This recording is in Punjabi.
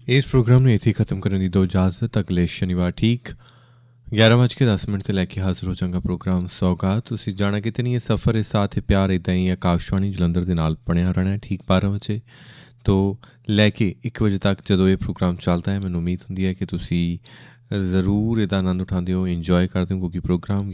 ਇਸ ਪ੍ਰੋਗਰਾਮ ਨੂੰ ਇੱਥੇ ਖਤਮ ਕਰਨ ਦੀ ਦਿਓ ਇਜਾਜ਼ਤ। ਅਗਲੇ ਸ਼ਨੀਵਾਰ ਠੀਕ 11:10 ਤੇ ਲੈ ਕੇ ਹਾਜ਼ਰ ਹੋ ਜਾਂਗਾ ਪ੍ਰੋਗਰਾਮ ਸੌਗਾਤ। ਤੁਸੀਂ ਜਾਣਾ ਕਿਤੇ ਨਹੀਂ, ਇਹ ਸਫ਼ਰ ਇਸ ਸਾਥ ਪਿਆਰ ਇੱਦਾਂ ਹੀ ਆਕਾਸ਼ਵਾਣੀ ਜਲੰਧਰ ਦੇ ਨਾਲ ਬਣਿਆ ਰਹਿਣਾ ਠੀਕ 12 ਵਜੇ ਤੋਂ ਲੈ ਕੇ 1 ਵਜੇ ਤੱਕ ਜਦੋਂ ਇਹ ਪ੍ਰੋਗਰਾਮ ਚੱਲਦਾ ਹੈ। ਮੈਨੂੰ ਉਮੀਦ ਹੁੰਦੀ ਹੈ ਕਿ ਤੁਸੀਂ ਜ਼ਰੂਰ ਇਹਦਾ ਆਨੰਦ ਉਠਾਉਂਦੇ ਹੋ, ਇੰਜੋਏ ਕਰਦੇ ਹੋ, ਕਿਉਂਕਿ ਪ੍ਰੋਗਰਾਮ